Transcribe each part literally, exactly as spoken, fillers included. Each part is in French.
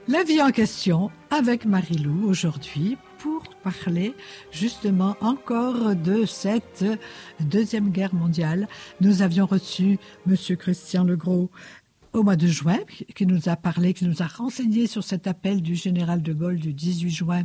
La vie en question avec Marie-Lou aujourd'hui pour parler justement encore de cette Deuxième Guerre mondiale. Nous avions reçu Monsieur Christian Legros au mois de juin, qui nous a parlé, qui nous a renseigné sur cet appel du général de Gaulle du dix-huit juin.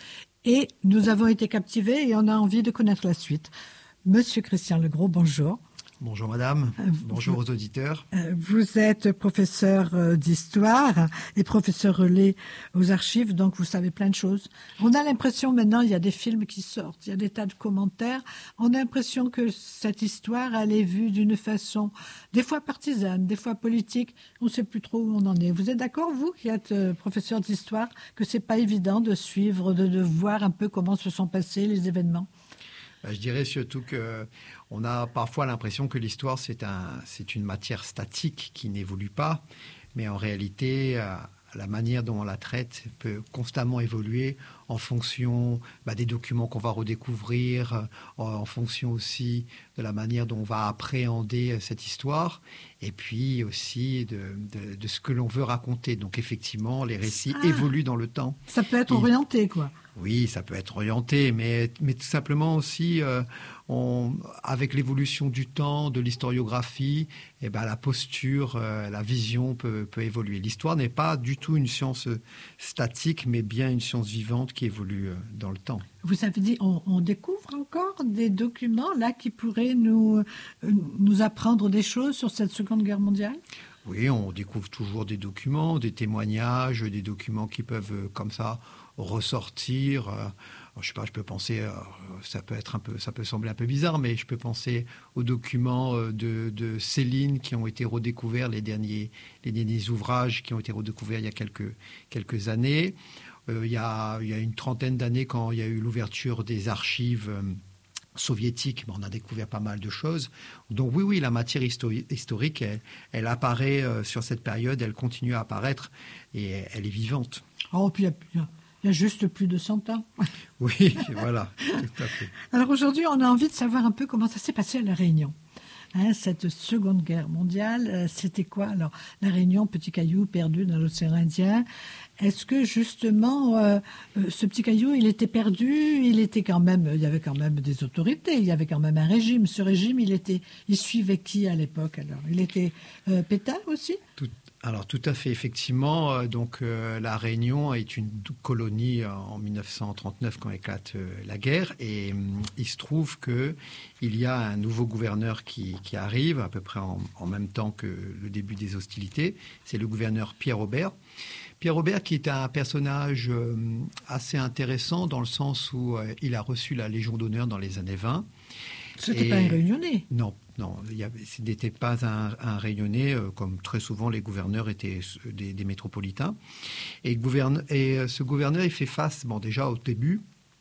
Et nous avons été captivés et on a envie de connaître la suite. Monsieur Christian Legros, bonjour. Bonjour madame, bonjour aux auditeurs. Vous êtes professeur d'histoire et professeur relais aux archives, donc vous savez plein de choses. On a l'impression maintenant, il y a des films qui sortent, il y a des tas de commentaires. On a l'impression que cette histoire, elle est vue d'une façon des fois partisane, des fois politique. On ne sait plus trop où on en est. Vous êtes d'accord, vous qui êtes professeur d'histoire, que c'est pas évident de suivre, de, de voir un peu comment se sont passés les événements? Je dirais surtout qu'on a parfois l'impression que l'histoire, c'est un, c'est une matière statique qui n'évolue pas. Mais en réalité, la manière dont on la traite peut constamment évoluer en fonction bah, des documents qu'on va redécouvrir, en fonction aussi de la manière dont on va appréhender cette histoire, et puis aussi de, de, de ce que l'on veut raconter. Donc effectivement, les récits ah, évoluent dans le temps. Ça peut être orienté, quoi. Oui, ça peut être orienté, mais, mais tout simplement aussi, euh, on, avec l'évolution du temps, de l'historiographie, eh ben, la posture, euh, la vision peut, peut évoluer. L'histoire n'est pas du tout une science statique, mais bien une science vivante qui évolue euh, dans le temps. Vous avez dit, on, on découvre encore des documents là qui pourraient nous, euh, nous apprendre des choses sur cette Seconde Guerre mondiale ? Oui, on découvre toujours des documents, des témoignages, des documents qui peuvent, euh, comme ça, ressortir. Euh, je sais pas, je peux penser, euh, ça peut être un peu, ça peut sembler un peu bizarre, mais je peux penser aux documents euh, de, de Céline qui ont été redécouverts, les derniers, les derniers ouvrages qui ont été redécouverts il y a quelques, quelques années. Euh, il y a, il y a une trentaine d'années, quand il y a eu l'ouverture des archives euh, soviétiques, on a découvert pas mal de choses. Donc oui, oui, la matière histori- historique, elle, elle apparaît euh, sur cette période, elle continue à apparaître et elle, elle est vivante. Oh, puis il y a, il y a... Il y a juste plus de cent ans. Oui, voilà, tout à fait. Alors aujourd'hui, on a envie de savoir un peu comment ça s'est passé à La Réunion. Hein, cette Seconde Guerre mondiale, euh, c'était quoi? Alors, La Réunion, petit caillou perdu dans l'océan Indien. Est-ce que justement, euh, euh, ce petit caillou, il était perdu, il était quand même, il y avait quand même des autorités, il y avait quand même un régime. Ce régime, il était, il suivait qui à l'époque alors? Il était euh, Pétain aussi? Tout. Alors tout à fait, effectivement. Euh, donc euh, la Réunion est une colonie euh, en mille neuf cent trente-neuf quand éclate euh, la guerre, et euh, il se trouve que il y a un nouveau gouverneur qui, qui arrive à peu près en, en même temps que le début des hostilités. C'est le gouverneur Pierre Aubert. Pierre Aubert qui est un personnage euh, assez intéressant dans le sens où euh, il a reçu la Légion d'honneur dans les années vingt. C'était et... pas un Réunionnais. Non. Non, il y avait, ce n'était pas un, un Réunionnais, euh, comme très souvent les gouverneurs étaient des, des métropolitains. Et, gouverne, et euh, ce gouverneur, il fait face, bon, déjà au début,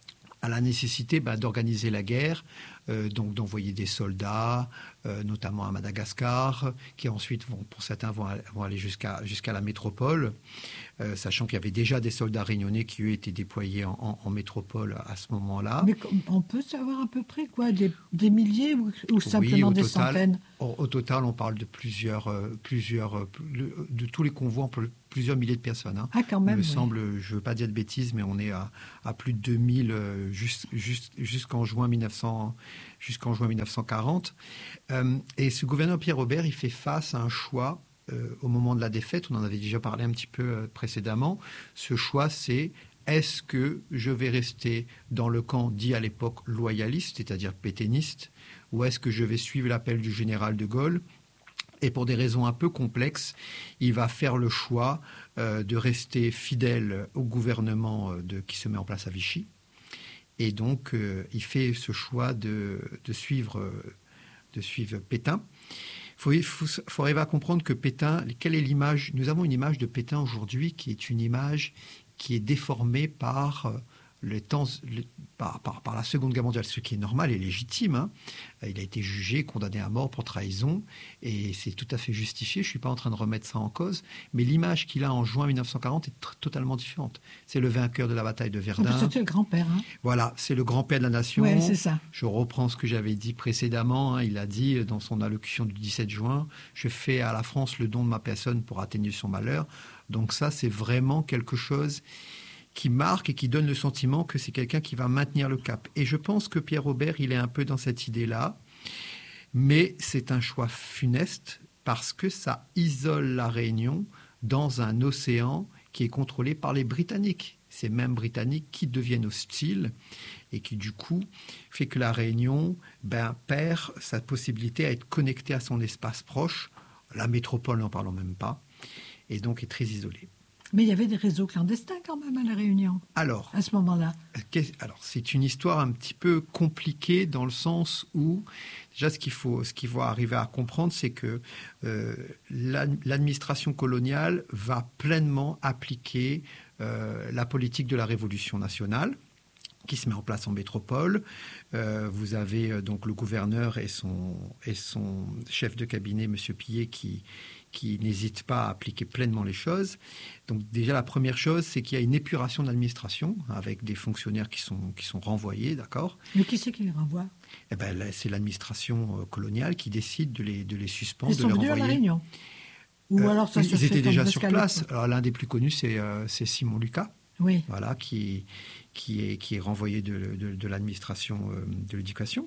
à la nécessité bah, d'organiser la guerre, euh, donc d'envoyer des soldats, euh, notamment à Madagascar, qui ensuite, vont, pour certains, vont, vont aller jusqu'à, jusqu'à la métropole, euh, sachant qu'il y avait déjà des soldats réunionnais qui, eux, étaient déployés en, en, en métropole à ce moment-là. Mais on peut savoir à peu près quoi, des, des milliers ou, ou simplement oui, des total, centaines? au, au total, on parle de plusieurs, euh, plusieurs euh, de tous les convois, on peut plusieurs milliers de personnes. Hein. Ah, quand même. Il me oui. semble, je ne veux pas dire de bêtises, mais on est à, à plus de deux mille euh, juste, juste, jusqu'en juin mille neuf cents, jusqu'en juin mille neuf cent quarante. Euh, et ce gouverneur Pierre Aubert, il fait face à un choix euh, au moment de la défaite. On en avait déjà parlé un petit peu euh, précédemment. Ce choix, c'est est-ce que je vais rester dans le camp dit à l'époque loyaliste, c'est-à-dire pétainiste, ou est-ce que je vais suivre l'appel du général de Gaulle? Et pour des raisons un peu complexes, il va faire le choix euh, de rester fidèle au gouvernement de, qui se met en place à Vichy. Et donc, euh, il fait ce choix de, de, suivre, de suivre Pétain. Il faut, faut, faut arriver à comprendre que Pétain, quelle est l'image? Nous avons une image de Pétain aujourd'hui qui est une image qui est déformée par les temps, les, par, par, par la Seconde Guerre mondiale, ce qui est normal et légitime. Hein. Il a été jugé, condamné à mort pour trahison, et c'est tout à fait justifié. Je ne suis pas en train de remettre ça en cause, mais l'image qu'il a en juin mille neuf cent quarante est t- totalement différente. C'est le vainqueur de la bataille de Verdun. C'était le grand-père. Hein. Voilà, c'est le grand-père de la nation. Oui, c'est ça. Je reprends ce que j'avais dit précédemment. Hein. Il a dit dans son allocution du dix-sept juin, « Je fais à la France le don de ma personne pour atténuer son malheur ». Donc ça, c'est vraiment quelque chose qui marque et qui donne le sentiment que c'est quelqu'un qui va maintenir le cap. Et je pense que Pierre Robert, il est un peu dans cette idée-là, mais c'est un choix funeste parce que ça isole la Réunion dans un océan qui est contrôlé par les Britanniques. Ces mêmes Britanniques qui deviennent hostiles et qui, du coup, fait que la Réunion ben, perd sa possibilité à être connectée à son espace proche. La métropole, n'en parlons même pas, et donc est très isolée. Mais il y avait des réseaux clandestins quand même à La Réunion, alors, à ce moment-là. Alors, c'est une histoire un petit peu compliquée dans le sens où, déjà, ce qu'il faut, ce qu'il faut arriver à comprendre, c'est que euh, l'administration coloniale va pleinement appliquer euh, la politique de la Révolution nationale, qui se met en place en métropole. Euh, vous avez euh, donc le gouverneur et son, et son chef de cabinet, M. Pillet, qui, qui n'hésitent pas à appliquer pleinement les choses. Donc déjà, la première chose, c'est qu'il y a une épuration de l'administration, avec des fonctionnaires qui sont, qui sont renvoyés, d'accord ? Mais qui c'est qui les renvoie ? Eh ben, là, c'est l'administration euh, coloniale qui décide de les, de les suspendre, Ils de sont les venus renvoyer. à La Réunion ? Ou Euh, alors ça se ils fait étaient comme déjà parce sur qu'à place. l'époque- Alors, l'un des plus connus, c'est, euh, c'est Simon Lucas. Oui. Voilà, qui, qui, est, qui est renvoyé de, de, de l'administration euh, de l'éducation.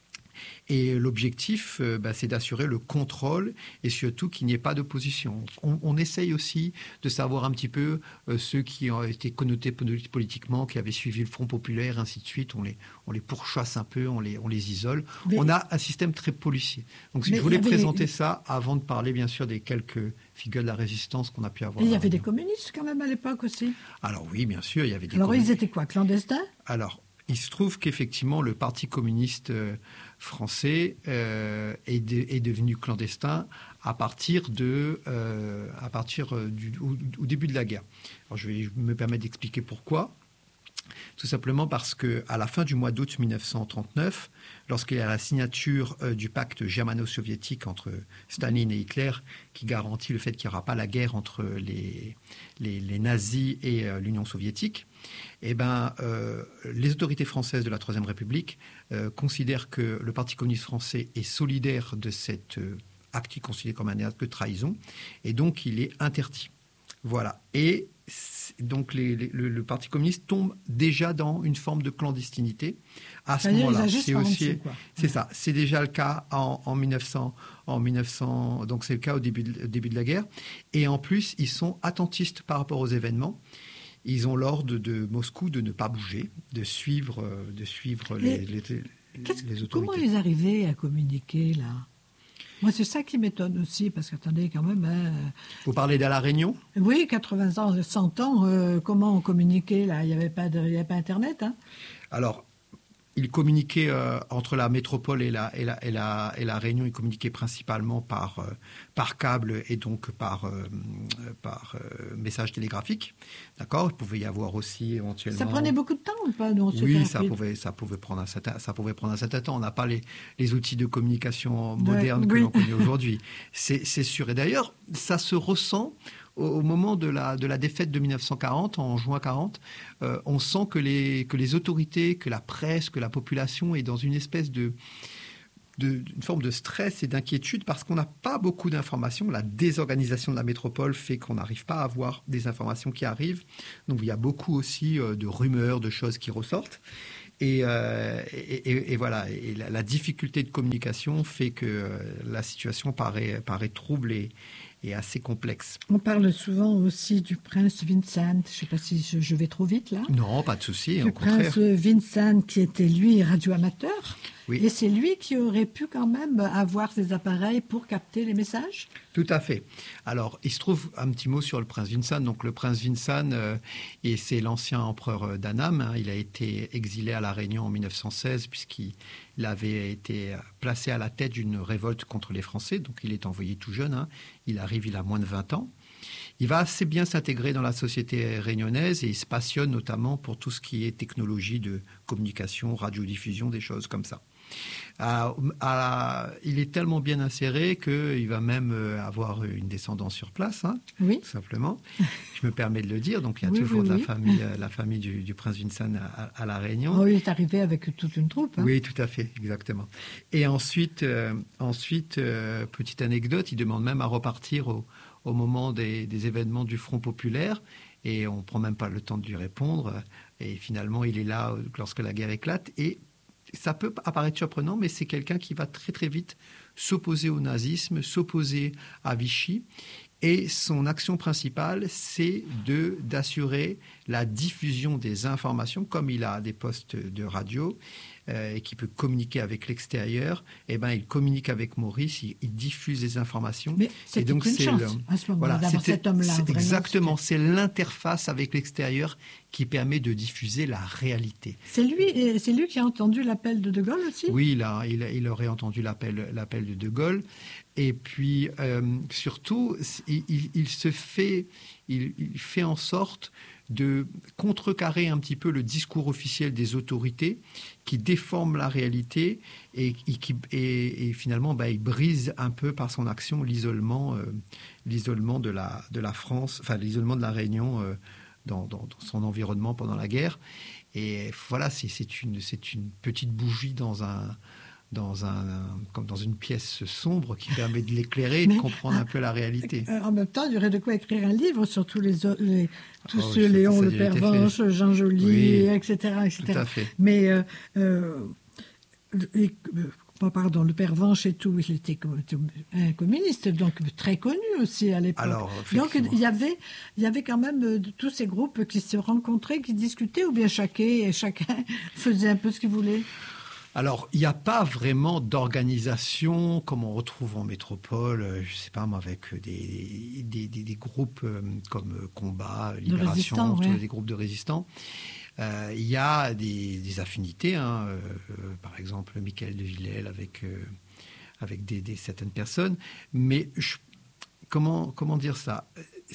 Et l'objectif, euh, bah, c'est d'assurer le contrôle et surtout qu'il n'y ait pas d'opposition. On, on essaye aussi de savoir un petit peu euh, ceux qui ont été connotés politiquement, qui avaient suivi le Front populaire, ainsi de suite. On les, on les pourchasse un peu, on les, on les isole. Mais- on a un système très policier. Donc, Mais je voulais il y avait- présenter ça avant de parler, bien sûr, des quelques figures de la résistance qu'on a pu avoir. Et il y à avait des Réunion. communistes quand même à l'époque aussi. Alors oui, bien sûr, il y avait des Alors communistes. ils étaient quoi, clandestins ? Alors, il se trouve qu'effectivement, le Parti communiste euh, français euh, est, de- est devenu clandestin à partir, de, euh, à partir euh, du, au, au début de la guerre. Alors, je vais me permettre d'expliquer pourquoi. Tout simplement parce qu'à la fin du mois d'août mille neuf cent trente-neuf, lorsqu'il y a la signature euh, du pacte germano-soviétique entre Staline et Hitler, qui garantit le fait qu'il n'y aura pas la guerre entre les, les, les nazis et euh, l'Union soviétique, eh ben, euh, les autorités françaises de la Troisième République euh, considèrent que le Parti communiste français est solidaire de cet euh, acte qui est considéré comme un acte de trahison, et donc il est interdit. Voilà. Et donc les, les, le, le Parti communiste tombe déjà dans une forme de clandestinité à ce C'est-à-dire, moment-là. ils agissent C'est par en aussi, dessous, quoi. c'est ça. C'est déjà le cas en, en mille neuf cents, en mille neuf cents. Donc c'est le cas au début de, début de la guerre. Et en plus, ils sont attentistes par rapport aux événements. Ils ont l'ordre de Moscou de ne pas bouger, de suivre, de suivre les, les, les, Qu'est-ce- les autorités. Comment ils arrivaient à communiquer là ? Moi, c'est ça qui m'étonne aussi, parce qu'attendez, quand même, hein, Vous parlez d'à La Réunion ? oui, quatre-vingts ans, cent ans, euh, comment on communiquait là ? Il n'y avait pas de, il y avait pas Internet, hein ? Alors, ils communiquaient euh, entre la métropole et la, et la, et la, et la Réunion, ils communiquaient principalement par, euh, par câble et donc par, euh, par euh, message télégraphique. D'accord ? Il pouvait y avoir aussi éventuellement... Ça prenait beaucoup de temps ou pas ? Non, c'était Oui, ça rapide. pouvait, ça, pouvait prendre un certain, ça pouvait prendre un certain temps. On n'a pas les, les outils de communication modernes que oui. l'on connaît aujourd'hui. C'est, c'est sûr. Et d'ailleurs, ça se ressent au, au moment de la, de la défaite de mille neuf cent quarante, en juin quarante. Euh, on sent que les, que les autorités, que la presse, que la population est dans une espèce de... De, une forme de stress et d'inquiétude parce qu'on n'a pas beaucoup d'informations. La désorganisation de la métropole fait qu'on n'arrive pas à avoir des informations qui arrivent. Donc il y a beaucoup aussi euh, de rumeurs, de choses qui ressortent. Et, euh, et, et, et voilà, et la, la difficulté de communication fait que euh, la situation paraît, paraît trouble et, et assez complexe. On parle souvent aussi du prince Vincent. Je ne sais pas si je, je vais trop vite là. Non, pas de souci, Du au contraire. prince Vincent qui était lui radioamateur. Oui. Et c'est lui qui aurait pu quand même avoir ces appareils pour capter les messages. Tout à fait. Alors, il se trouve un petit mot sur le prince Vincent. Donc, le prince Vincent, euh, et c'est l'ancien empereur d'Annam. Hein, il a été exilé à La Réunion en mille neuf cent seize puisqu'il avait été placé à la tête d'une révolte contre les Français. Donc, il est envoyé tout jeune. Hein. Il arrive, il a moins de vingt ans. Il va assez bien s'intégrer dans la société réunionnaise et il se passionne notamment pour tout ce qui est technologie de communication, radiodiffusion, des choses comme ça. À, à, il est tellement bien inséré qu'il va même avoir une descendance sur place, hein, oui. tout simplement. Je me permets de le dire. Donc, il y a oui, toujours oui, de oui. la famille, la famille du, du prince Vincent à, à La Réunion. Oh, il est arrivé avec toute une troupe. Hein. Oui, tout à fait, exactement. Et ensuite, euh, ensuite euh, petite anecdote, il demande même à repartir au, au moment des, des événements du Front populaire. Et on ne prend même pas le temps de lui répondre. Et finalement, il est là lorsque la guerre éclate. Et ça peut apparaître surprenant, mais c'est quelqu'un qui va très très vite s'opposer au nazisme, s'opposer à Vichy. Et son action principale, c'est de, d'assurer la diffusion des informations, comme il a des postes de radio euh, et qui peut communiquer avec l'extérieur. Eh ben, il communique avec Maurice, il, il diffuse des informations. Mais c'était et donc, une c'est chance le, à ce moment-là voilà, d'avoir cet homme-là. C'est vraiment, exactement, c'était... c'est l'interface avec l'extérieur qui permet de diffuser la réalité. C'est lui, c'est lui qui a entendu l'appel de De Gaulle aussi ? Oui, il, a, il, a, il aurait entendu l'appel, l'appel de De Gaulle. Et puis, euh, surtout, il, il, il se fait, il, il fait en sorte de contrecarrer un petit peu le discours officiel des autorités qui déforment la réalité et, et, qui, et, et finalement, bah, il brise un peu par son action l'isolement, euh, l'isolement de la, de la France, enfin l'isolement de la Réunion euh, dans, dans, dans son environnement pendant la guerre. Et voilà, c'est, c'est, une, c'est une petite bougie dans un... Dans, un, comme dans une pièce sombre qui permet de l'éclairer et de comprendre un peu la réalité. En même temps, il y aurait de quoi écrire un livre sur tous les, les tous oh, ceux, ça, Léon ça, Le Pervenche, Jean Joly, oui, et cetera, et cetera. Tout à fait. Mais, euh, euh, et, euh, pardon, Le Pervenche et tout, il était un communiste, donc très connu aussi à l'époque. Alors, donc il y avait, il y avait quand même euh, tous ces groupes qui se rencontraient, qui discutaient, ou bien chacun, et chacun faisait un peu ce qu'il voulait. Alors, il n'y a pas vraiment d'organisation comme on retrouve en métropole, je ne sais pas moi, avec des, des, des, des groupes comme Combat, Libération, ouais. des groupes de résistants. Euh, il y a des, des affinités, hein, euh, par exemple Michael de Villèle avec, euh, avec des, des, certaines personnes, mais je, comment, comment dire ça ?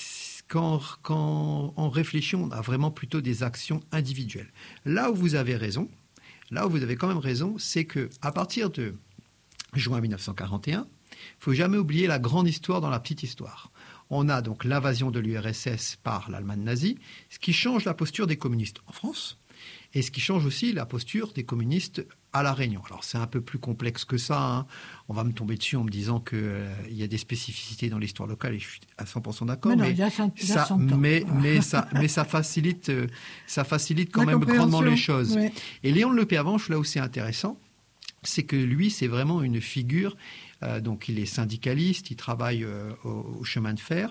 Quand, quand on réfléchit, on a vraiment plutôt des actions individuelles. Là où vous avez raison, Là où vous avez quand même raison, c'est qu'à partir de juin mille neuf cent quarante et un, il ne faut jamais oublier la grande histoire dans la petite histoire. On a donc l'invasion de l'U R S S par l'Allemagne nazie, ce qui change la posture des communistes en France et ce qui change aussi la posture des communistes à La Réunion. Alors c'est un peu plus complexe que ça, hein. On va me tomber dessus en me disant qu'il euh, y a des spécificités dans l'histoire locale et je suis à cent pour cent d'accord, mais, non, mais, il y a cent, il y a ça, cent ans. mais, mais, ça, mais ça facilite, euh, ça facilite quand la même grandement les choses. Ouais. Et Léon Le Pervenche, là où c'est intéressant, c'est que lui, c'est vraiment une figure, euh, donc il est syndicaliste, il travaille euh, au, au chemin de fer.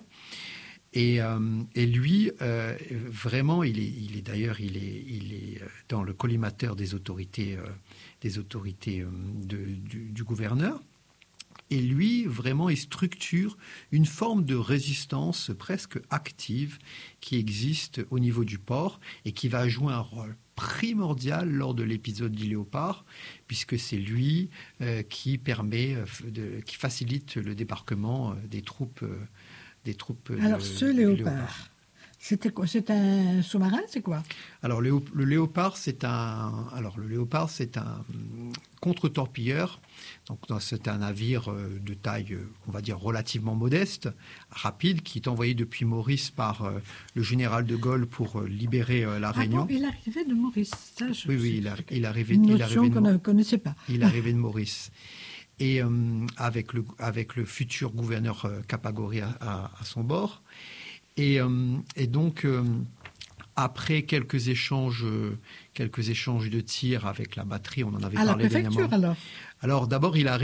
Et, euh, et lui, euh, vraiment, il est, il est d'ailleurs, il est, il est dans le collimateur des autorités, euh, des autorités euh, de, du, du gouverneur. Et lui, vraiment, il structure une forme de résistance presque active qui existe au niveau du port et qui va jouer un rôle primordial lors de l'épisode du Léopard, puisque c'est lui euh, qui permet, de, qui facilite le débarquement des troupes. Euh, Des troupes Alors, de, ce léopard, léopard, c'était quoi ? C'est un sous-marin, c'est quoi ? Alors, le, le léopard, c'est un. Alors, le léopard, c'est un contre-torpilleur. Donc, c'est un navire de taille, on va dire, relativement modeste, rapide, qui est envoyé depuis Maurice par euh, le général de Gaulle pour euh, libérer euh, la Réunion. Ah bon, il arrivait de Maurice. Ça, je oui, oui, il, a, il arrivait. Une il notion arrivait qu'on ne connaissait pas. Il arrivait de Maurice. Et euh, avec, le, avec le futur gouverneur euh, Capagori à, à, à son bord. Et, euh, et donc, euh, après quelques échanges, euh, quelques échanges de tirs avec la batterie, on en avait à parlé la préfecture, dernièrement. alors Alors, d'abord, il arrive